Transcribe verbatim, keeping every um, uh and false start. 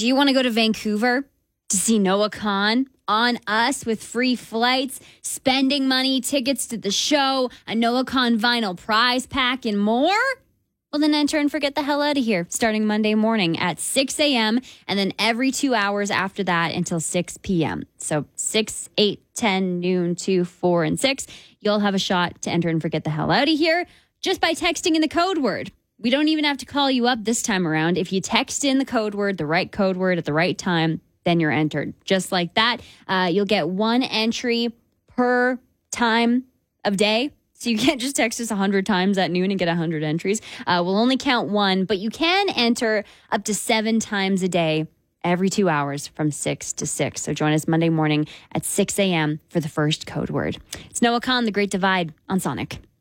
Do you want to go to Vancouver to see Noah Khan on us with free flights, spending money, tickets to the show, a Noah Khan vinyl prize pack, and more? Well, then enter and forget the hell out of here starting Monday morning at six a.m. and then every two hours after that until six p.m. So six, eight, ten, noon, two, four, and six. You'll have a shot to enter and forget the hell out of here just by texting in the code word. We don't even have to call you up this time around. If you text in the code word, the right code word at the right time, then you're entered. Just like that. Uh, you'll get one entry per time of day. So you can't just text us one hundred times at noon and get one hundred entries. Uh, we'll only count one, but you can enter up to seven times a day every two hours from six to six. So join us Monday morning at six a.m. for the first code word. It's Noah Khan, The Great Divide on Sonic.